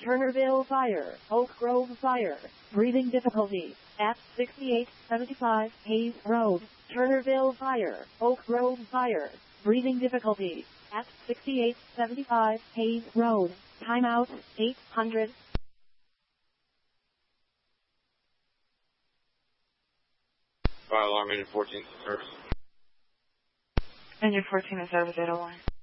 Turnerville Fire, Oak Grove Fire, breathing difficulty, at 6875 Hayes Road. Turnerville Fire, Oak Grove Fire, breathing difficulty, at 6875 Hayes Road. Timeout, 800. Fire alarm, engine 14 service. Engine 14 is service 801.